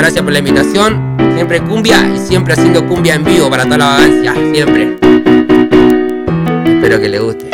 gracias por la invitación. Siempre cumbia y siempre haciendo cumbia en vivo para toda la vagancia, siempre. Espero que le guste.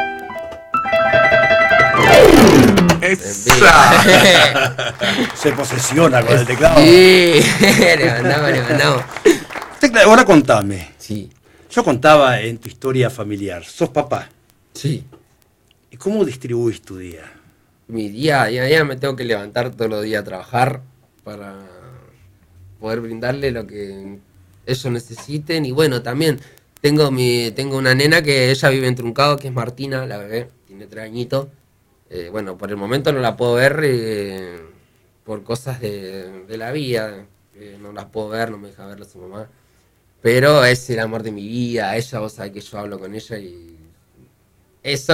¡Esa! Se posesiona con el teclado. Sí, le mandamos. Ahora contame. Sí. Yo contaba en tu historia familiar. Sos papá. Sí. ¿Y cómo distribuís tu día? Mi día me tengo que levantar todos los días a trabajar para poder brindarle lo que ellos necesiten. Y bueno, también tengo una nena que ella vive en Truncado, que es Martina, la bebé, tiene 3 añitos. Bueno, por el momento no la puedo ver por cosas de la vida, no las puedo ver, no me deja verla su mamá. Pero es el amor de mi vida, ella, vos sabés que yo hablo con ella y... es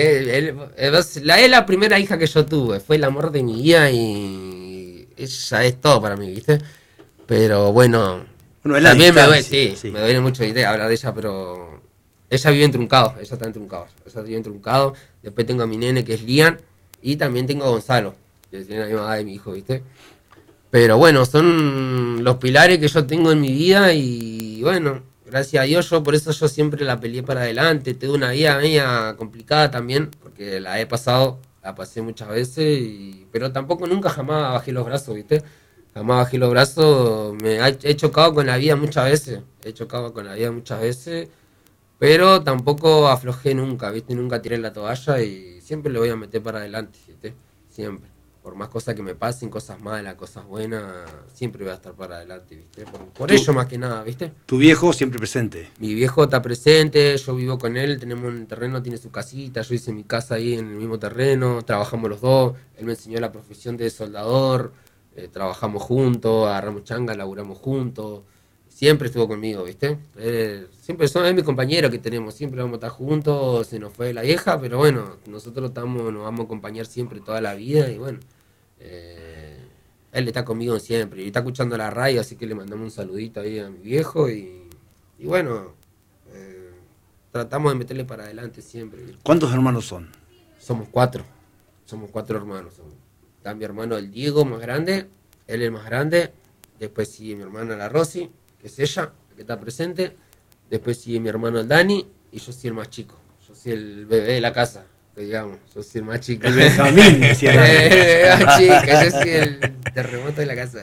la primera hija que yo tuve, fue el amor de mi vida y ella es todo para mí, ¿viste? Pero bueno también me duele mucho hablar de ella, pero ella vive en Truncado, ella vive en Truncado. Después tengo a mi nene que es Lian y también tengo a Gonzalo, que tiene la misma edad de mi hijo, ¿viste? Pero bueno, son los pilares que yo tengo en mi vida y bueno, gracias a Dios, por eso yo siempre la peleé para adelante. Tuve una vida media complicada también, porque la pasé muchas veces, pero tampoco nunca jamás bajé los brazos, ¿viste? Jamás bajé los brazos, he chocado con la vida muchas veces, pero tampoco aflojé nunca, ¿viste? Nunca tiré la toalla y siempre le voy a meter para adelante, ¿viste? Siempre. Por más cosas que me pasen, cosas malas, cosas buenas, siempre voy a estar para adelante, ¿viste? Por ello más que nada, ¿viste? ¿Tu viejo siempre presente? Mi viejo está presente, yo vivo con él, tenemos un terreno, tiene su casita, yo hice mi casa ahí en el mismo terreno, trabajamos los dos, él me enseñó la profesión de soldador, trabajamos juntos, agarramos changa, laburamos juntos, siempre estuvo conmigo, ¿viste? Siempre es mi compañero que tenemos, siempre vamos a estar juntos, se nos fue la vieja, pero bueno, nosotros nos vamos a acompañar siempre toda la vida y bueno. Él está conmigo siempre y está escuchando la radio, así que le mandamos un saludito ahí a mi viejo y bueno, tratamos de meterle para adelante siempre. ¿Cuántos hermanos son? Somos 4 hermanos. Está mi hermano el Diego, más grande, él es el más grande, después sigue mi hermana la Rosy, que es ella, que está presente, después sigue mi hermano el Dani y yo soy el más chico, yo soy el bebé de la casa. Digamos, yo soy el más chico. El Benjamín, decía. Yo soy el terremoto de la casa.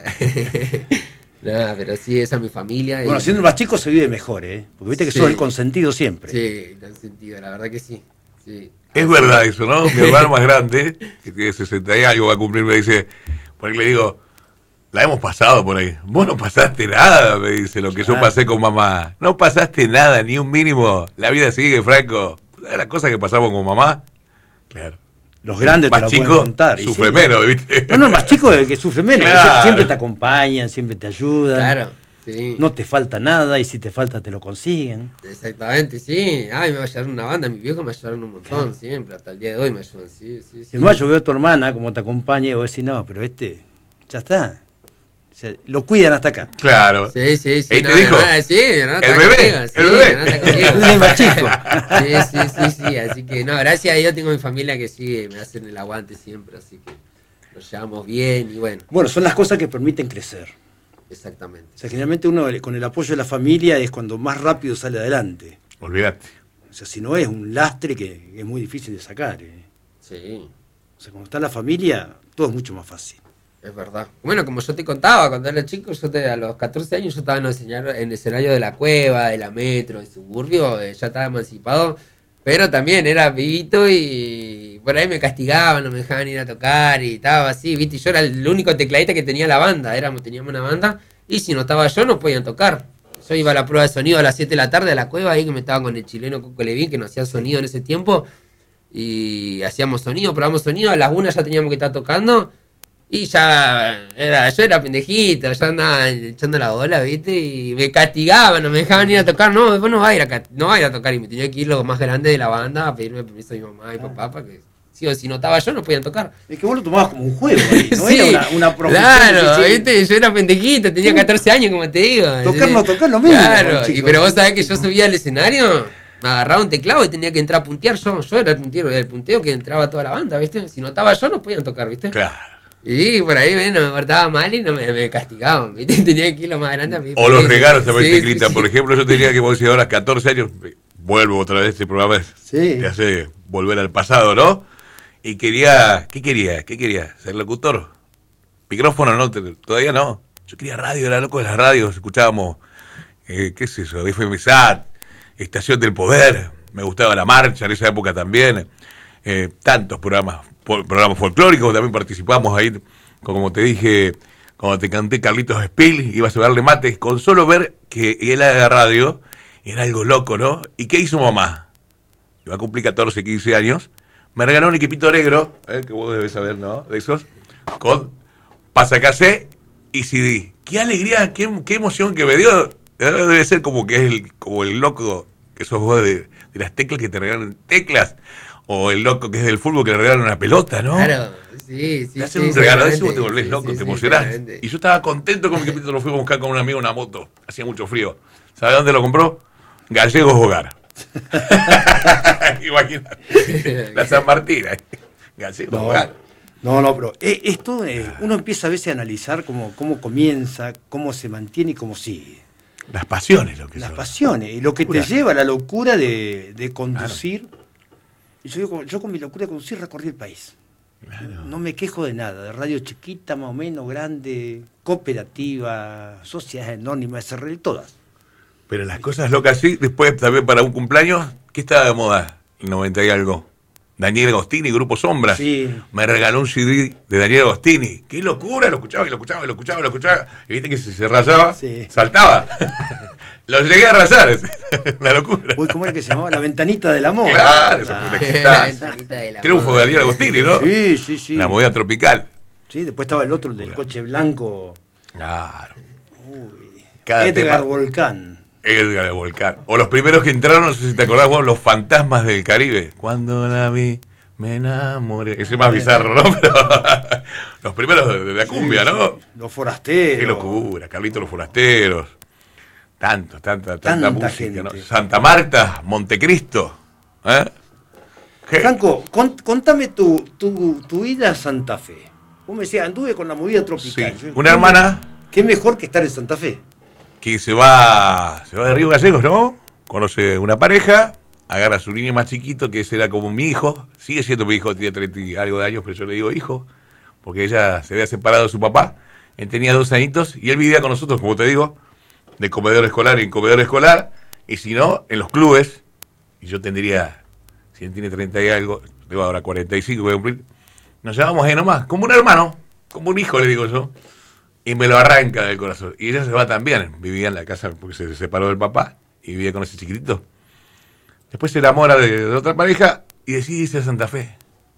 Nada, pero sí, esa es mi familia. Bueno, siendo el más chico se vive mejor, porque viste que sos el consentido siempre. Sí, el consentido, la verdad que sí. Es verdad eso, ¿no? Mi hermano más grande, que tiene 60 y algo va a cumplir, me dice, porque le digo, la hemos pasado por ahí. Vos no pasaste nada, me dice, lo que yo pasé con mamá. No pasaste nada, ni un mínimo. La vida sigue, Franco. Las cosas que pasamos con mamá. Claro. Los grandes más te lo pueden contar. Sufre menos, ¿viste? No, más chico es el que sufre menos. Claro. Siempre te acompañan, siempre te ayudan. Claro, sí. No te falta nada y si te falta te lo consiguen. Exactamente, sí. Ay, me va a ayudar una banda, mi viejo me ayudaron un montón, siempre. Hasta el día de hoy me ayudan, sí. Igual yo veo a tu hermana como te acompaña y vos decís, no, pero ya está. O sea, lo cuidan hasta acá. Claro. Sí. ¿Y te dijo? El bebé. Es más chico. Sí. Así que, no, gracias a Dios tengo mi familia que sí, me hacen el aguante siempre, así que nos llevamos bien y bueno. Bueno, son las cosas que permiten crecer. Exactamente. O sea, generalmente uno con el apoyo de la familia es cuando más rápido sale adelante. Olvídate. O sea, si no es un lastre que es muy difícil de sacar. Sí. O sea, cuando está la familia, todo es mucho más fácil. Es verdad. Bueno, como yo te contaba, cuando era chico, a los 14 años yo estaba en el escenario de la cueva, de la metro, del suburbio, ya estaba emancipado, pero también era vivito y por ahí me castigaban, no me dejaban ir a tocar y estaba así, ¿viste? Y yo era el único tecladista que tenía la banda, teníamos una banda y si no estaba yo no podían tocar. Yo iba a la prueba de sonido a las 7 de la tarde a la cueva, ahí que me estaba con el chileno Coco Levín, que nos hacía sonido en ese tiempo, y hacíamos sonido, probamos sonido, a las 1 ya teníamos que estar tocando. Y yo era pendejito, ya andaba echando la bola, ¿viste? Y me castigaban, no me dejaban ir a tocar. No, después no va a ir a tocar. Y me tenía que ir lo más grande de la banda a pedirme permiso a mi mamá y papá para que... Si no estaba yo, no podían tocar. Es que vos lo tomabas como un juego, no sí, era una profesión. Claro, ¿viste? Yo era pendejito, tenía 14 años, como te digo. Tocar lo mismo. Claro, pero vos sabés que yo subía al escenario, me agarraba un teclado y tenía que entrar a puntear yo. Yo era el punteo que entraba toda la banda, ¿viste? Si no estaba yo, no podían tocar, ¿viste? Claro. Y por ahí, bueno, me portaba mal y no me castigaban, ¿viste? Tenía kilos más grandes a mí. O los regalos también Sí, te gritan. sí, Por sí. ejemplo, yo tenía que, vos decís ahora, 14 años, vuelvo otra vez, este programa Sí. te hace volver al pasado, ¿no? Y quería, ¿qué quería? ¿Qué quería? ¿Ser locutor? Micrófono, no, todavía no. Yo quería radio, era loco de las radios, escuchábamos, ¿qué es eso? FM SAT, Estación del Poder, me gustaba La Marcha en esa época también, tantos programas folclóricos, también participamos ahí, como te dije, cuando te canté Carlitos Spill, ibas a darle mates, con solo ver que él haga radio, era algo loco, ¿no? ¿Y qué hizo mamá? Iba a cumplir 14, 15 años, me regaló un equipito negro, que vos debes saber, ¿no? De esos, con pasacasé y CD. Qué alegría, qué emoción que me dio. Debe ser como que es como el loco que sos vos de las teclas que te regalan teclas, o el loco que es del fútbol que le regalan una pelota, ¿no? Claro, sí, sí. Te hacen sí, un regalo de eso, seguramente. vos te volvés Sí, loco, sí, te sí, emocionás. seguramente. Y yo estaba contento con mi equipito, lo fuimos a buscar con un amigo en una moto. Hacía mucho frío. ¿Sabe dónde lo compró? Gallegos Hogar. Imagínate. La San Martín. Gallegos Hogar. No, pero esto uno empieza a veces a analizar cómo comienza, cómo se mantiene y cómo sigue. Las pasiones, lo que Las son. pasiones y lo que te Locura. lleva a la locura de conducir. Y yo con mi locura de conducir recorrí el país. Claro. No me quejo de nada, de radio chiquita, más o menos, grande, cooperativa, sociedades anónimas, SRL, todas. Pero las cosas locas sí, después también para un cumpleaños, ¿qué estaba de moda? El 90 y algo. Daniel Agostini, Grupo Sombras. Sí. Me regaló un CD de Daniel Agostini. ¡Qué locura! Lo escuchaba, y lo escuchaba, y lo escuchaba, y lo escuchaba. Y viste que si se rayaba, Sí. saltaba. Lo llegué a rayar. Una locura. Uy, ¿cómo era que se llamaba? La ventanita del amor. Claro, esa Ah, fue una La exitaza. ventanita de la Triunfo moda. de Daniel Agostini, ¿no? sí. La movida tropical. Sí, después estaba el otro, el del coche blanco. Claro. Uy. Cada Edgar tema. Volcán. Edgar de Volcán. O los primeros que entraron, no sé si te acordás vos, Los Fantasmas del Caribe. Cuando la vi, me enamoré. Ese es más bizarro, ¿no? Pero los primeros de la cumbia, ¿no? Sí. Los forasteros. Qué locura, Carlitos los Forasteros. Tanta Tanta música, gente. ¿no? Santa Marta, Montecristo. ¿Eh? ¿Qué? Franco, contame tu ida a Santa Fe. Vos me decías, anduve con la movida tropical. Sí. Una hermana ¿Qué mejor que estar en Santa Fe? que se va de Río Gallegos, ¿no? Conoce una pareja, agarra a su niño más chiquito, que ese era como mi hijo, sigue siendo mi hijo, tiene 30 y algo de años, pero yo le digo hijo, porque ella se había separado de su papá, él tenía 2 añitos, y él vivía con nosotros, como te digo, de comedor escolar en comedor escolar, y si no, en los clubes, y yo tendría, si él tiene 30 y algo, tengo ahora 45, voy a cumplir, nos llevamos ahí nomás, como un hermano, como un hijo, le digo yo. Y me lo arranca del corazón. Y ella se va también. Vivía en la casa porque se separó del papá y vivía con ese chiquitito. Después se enamora de otra pareja y decide irse a Santa Fe.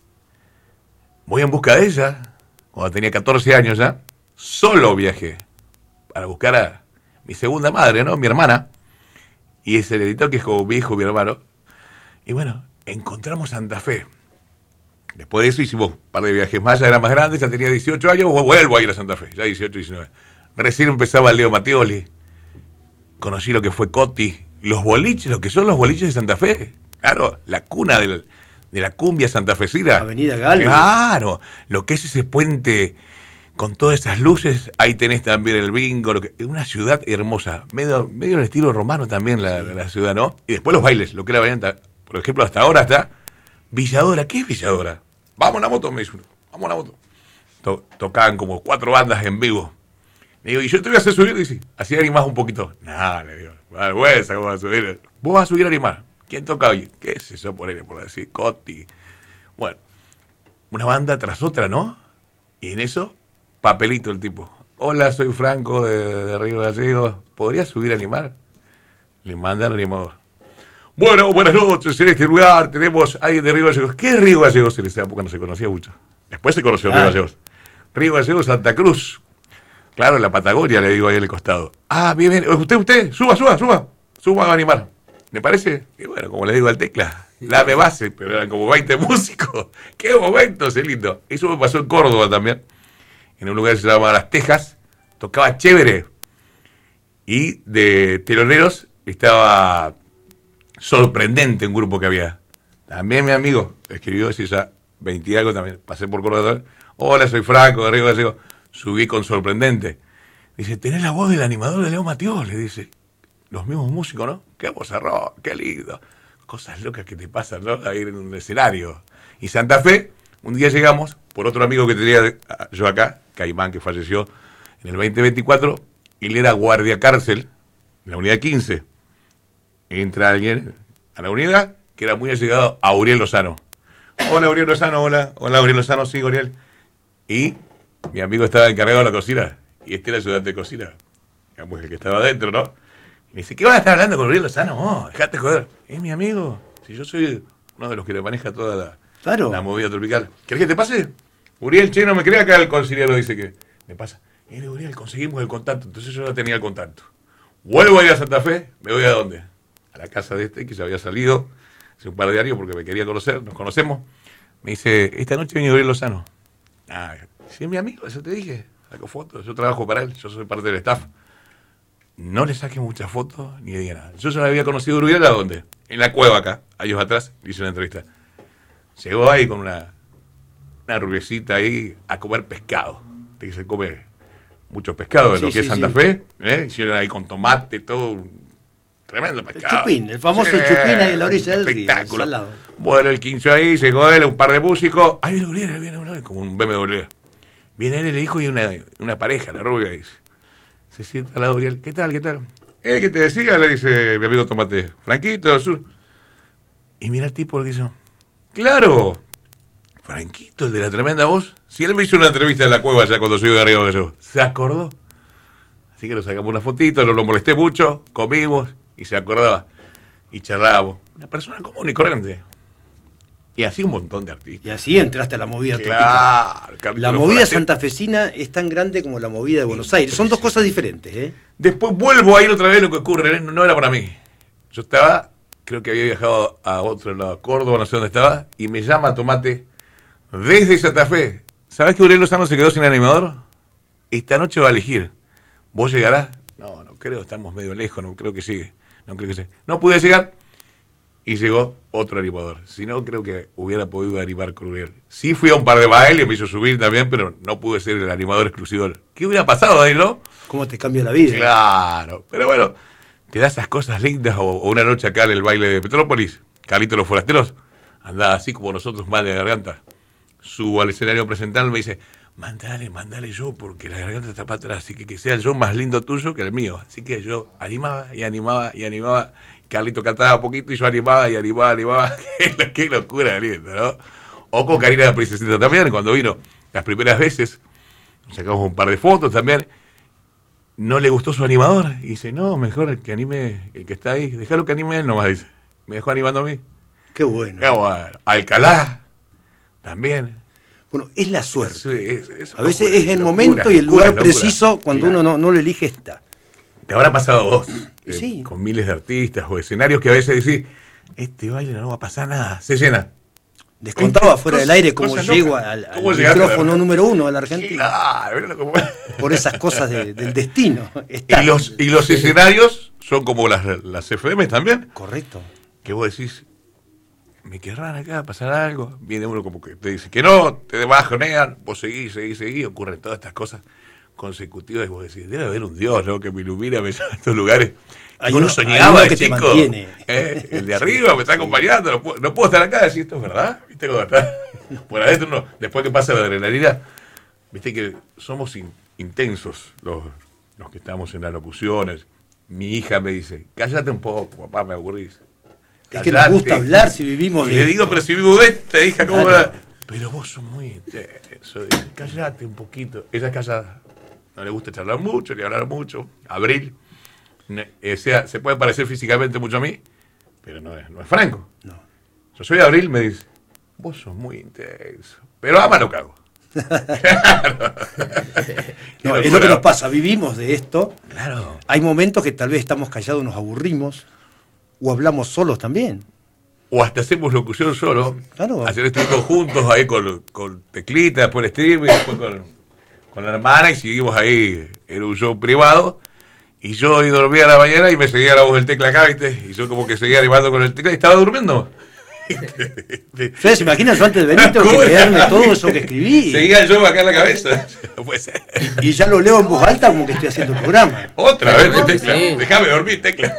Voy en busca de ella. Cuando tenía 14 años ya, solo viajé para buscar a mi segunda madre, ¿no? Mi hermana. Y ese editor que es como mi hijo, mi hermano. Y bueno, encontramos Santa Fe. Después de eso hicimos un par de viajes más, ya era más grande, ya tenía 18 años, vuelvo a ir a Santa Fe, ya 18, 19. Recién empezaba el Leo Mattioli, conocí lo que fue Coti, los boliches, lo que son los boliches de Santa Fe, claro, la cuna de la cumbia santafesina. Avenida Galvez. Claro, lo que es ese puente con todas esas luces, ahí tenés también el bingo, una ciudad hermosa, medio en estilo romano también la ciudad, ¿no? Y después los bailes, lo que era la variante, por ejemplo, hasta ahora está Villadora. ¿Qué es Villadora? Vamos a la moto, me dice uno. Vamos a la moto. Tocaban como 4 bandas en vivo. Le digo, ¿y yo te voy a hacer subir? Dice, así animás un poquito. No, le digo, vergüenza, ¿cómo vas a subir? Vos vas a subir a animar. ¿Quién toca hoy? ¿Qué es eso por decir? Coti. Bueno, una banda tras otra, ¿no? Y en eso, papelito el tipo. Hola, soy Franco de Río Gallegos. ¿Podrías subir a animar? Le mandan al animador. Bueno, buenas noches, en este lugar tenemos a alguien de Río Gallegos. ¿Qué es Río Gallegos? En esa época no se conocía mucho. Después se conoció Río Gallegos. Río Gallegos, Santa Cruz. Claro, en la Patagonia, le digo ahí al costado. Ah, bien, usted, suba a animar. ¿Me parece? Y bueno, como le digo al tecla, dame base, pero eran como 20 músicos. ¡Qué momento, ese lindo! Eso me pasó en Córdoba también, en un lugar que se llama Las Tejas, tocaba chévere. Y de teloneros estaba Sorprendente, un grupo que había. También mi amigo escribió, si ya 20 y algo también, pasé por Córdoba. Hola, soy Franco, de Río Gallegos. Subí con sorprendente. Dice, tenés la voz del animador de Leo Matiol, le dice. Los mismos músicos, ¿no? Qué voz rock, qué lindo. Cosas locas que te pasan, ¿no? A ir en un escenario. Y Santa Fe, un día llegamos, por otro amigo que tenía yo acá, Caimán, que falleció en el 2024, él era guardia cárcel, en la unidad 15. Entra alguien a la unidad que era muy allegado a Uriel Lozano. Hola, Uriel Lozano, hola. Hola, Uriel Lozano, sí, Uriel. Y mi amigo estaba encargado de la cocina, y este era el ayudante de cocina, digamos, el que estaba adentro, ¿no? Y me dice, ¿qué vas a estar hablando con Uriel Lozano? Oh, dejate joder. Es mi amigo. Si yo soy uno de los que le maneja toda la movida tropical. ¿Querés que te pase? Uriel, che, no me crea, acá el conciliero dice que me pasa. Uriel, conseguimos el contacto. Entonces yo no tenía el contacto. Vuelvo a ir a Santa Fe, ¿me voy a dónde? A la casa de este, que ya había salido hace un par de años porque me quería conocer, nos conocemos. Me dice, esta noche viene Uriel Lozano. Ah, sí, es mi amigo, eso te dije. Saco fotos, yo trabajo para él, yo soy parte del staff. No le saqué muchas fotos ni diga nada. Yo ya la había conocido a Uriel, ¿a dónde? En la cueva acá, años atrás, le hice una entrevista. Llegó ahí con una rubiecita ahí a comer pescado. Que se come mucho pescado en lo que es Santa Fe. Hicieron ahí con tomate, todo un tremendo pescado. El chupín, el famoso chupín ahí en la orilla del río. Espectáculo. Bueno, el 15 ahí, llegó él, un par de músicos. Ahí viene Uriel, viene Uriel, como un BMW. Viene él, el hijo y una pareja, la rubia, dice. Se sienta al lado de Uriel. ¿Qué tal, qué tal? ¿Qué te decía? Le dice mi amigo Tomate. Franquito, azul. Y mira el tipo, le dice, claro, Franquito, el de la tremenda voz. Si él me hizo una entrevista en la cueva ya cuando soy de arriba de yo. Se acordó. Así que nos sacamos una fotito, no lo molesté mucho, comimos y se acordaba. Y charlábamos. Una persona común y corriente. Y así un montón de artistas. Y así entraste a la movida tropical. La movida santafesina es tan grande como la movida de Buenos Aires. Son dos cosas diferentes, ¿eh? Después vuelvo a ir otra vez, lo que ocurre, no era para mí. Yo estaba, creo que había viajado a otro lado, Córdoba, no sé dónde estaba, y me llama Tomate desde Santa Fe. ¿Sabés que Uriel Lozano se quedó sin animador? Esta noche va a elegir. ¿Vos llegarás? No creo, estamos medio lejos, no creo que llegue. No creo que llegue. No pude llegar. Y llegó otro animador. Si no, creo que hubiera podido animar con Uriel. Sí fui a un par de bailes, me hizo subir también, pero no pude ser el animador exclusivo. ¿Qué hubiera pasado ahí, no? ¿Cómo te cambia la vida? Claro. Pero bueno, te da esas cosas lindas. O una noche acá en el baile de Petrópolis, Carlitos los Forasteros, andaba así como nosotros, mal de garganta. Subo al escenario a presentarme y me dice, mandale yo, porque la garganta está para atrás. Así que sea el show más lindo tuyo que el mío. Así que yo animaba y animaba y animaba. Carlito cantaba poquito y yo animaba y animaba. Qué locura, lindo, ¿no? O con Karina la Princesita también, cuando vino las primeras veces, sacamos un par de fotos también. No le gustó su animador y dice, no, mejor que anime el que está ahí. Déjalo que anime él nomás, dice. Me dejó animando a mí. Qué bueno. Alcalá también. Bueno, es la suerte. Es a veces es el momento y el lugar preciso cuando uno no lo elige está. Te habrá pasado a vos, sí. Con miles de artistas o escenarios que a veces decís, este baile no va a pasar nada, se llena. Descontaba fuera del aire cómo llego al micrófono número 1 a la Argentina. Claro, por esas cosas del destino. Y los escenarios son como las FM también. Correcto. Que vos decís, me querrán acá, pasar algo. Viene uno como que te dice que no, te bajonean, vos seguís, ocurren todas estas cosas consecutivas y vos decís, debe haber un Dios, ¿no? Que me ilumina, me lleva a estos lugares. Uno soñaba de chico, el de arriba me está acompañando, no puedo estar acá, decir esto es verdad, viste cómo está. Por adentro uno, después que pasa la adrenalina, viste que somos intensos los que estamos en las locuciones. Mi hija me dice, cállate un poco, papá, me aburrís. Es que nos gusta hablar si vivimos de... Le digo, pero si vivo de esta, hija, ¿cómo va? Pero vos sos muy intenso, dice, cállate un poquito. Ella es callada. No le gusta charlar mucho, ni hablar mucho. Abril, se puede parecer físicamente mucho a mí, pero no es Franco. No. Yo soy Abril, me dice, vos sos muy intenso, pero ama lo cago. Claro. No, es lo que nos pasa, vivimos de esto. Claro. Hay momentos que tal vez estamos callados, nos aburrimos, o hablamos solos también. O hasta hacemos locución solo. Claro. Ayer estuvimos juntos ahí con teclita, después el streaming, después con la hermana y seguimos ahí en un show privado y yo dormía a la mañana y me seguía la voz del tecla acá, ¿viste? Y yo como que seguía animando con el tecla y estaba durmiendo. Ustedes se imaginan yo antes de venir tengo que leerme todo eso que escribí. Seguía yo acá en la cabeza. No puede ser. Y ya lo leo en voz alta como que estoy haciendo el programa. Otra vez, Tecla. Sí. Déjame dormir, Tecla.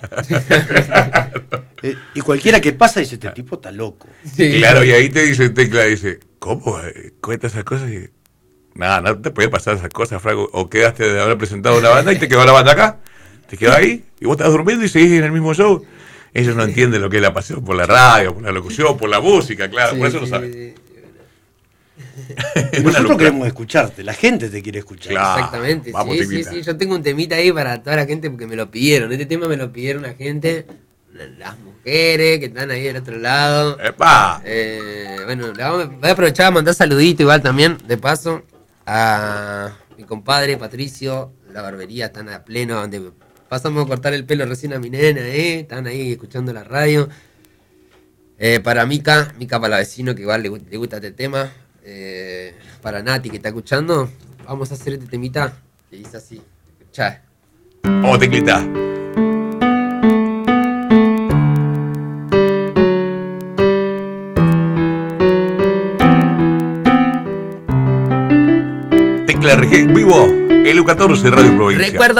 Y cualquiera que pasa dice, este tipo está loco. Sí. Claro, y ahí te dice Tecla, dice, ¿cómo? ¿Cuentas esas cosas? Y, nada, no te puede pasar esas cosas, Franco. O quedaste de haber presentado una banda y te quedó la banda acá. Te quedó ahí y vos estás durmiendo y seguís en el mismo show. Ellos no entienden lo que es la pasión por la radio, por la locución, por la música, claro, Sí, por eso no sí, saben. sí. Es una Nosotros locura. queremos escucharte, la gente te quiere escuchar. Claro. Exactamente, vamos, sí, sí, Tequita. sí. Yo tengo un temita ahí para toda la gente porque me lo pidieron. Este tema me lo pidieron la gente, las mujeres que están ahí del otro lado. ¡Epa! Bueno, voy a aprovechar a mandar saludito igual también, de paso, a mi compadre Patricio, la barbería, están a pleno, donde pasamos a cortar el pelo recién a mi nena, están ahí escuchando la radio. Para Mica para la vecino que igual le gusta este tema. Para Nati que está escuchando, vamos a hacer este temita que dice así. Escuchá. Vamos, Teclita. Tecla RG vivo, LU14 Radio Provincia. Recuerdo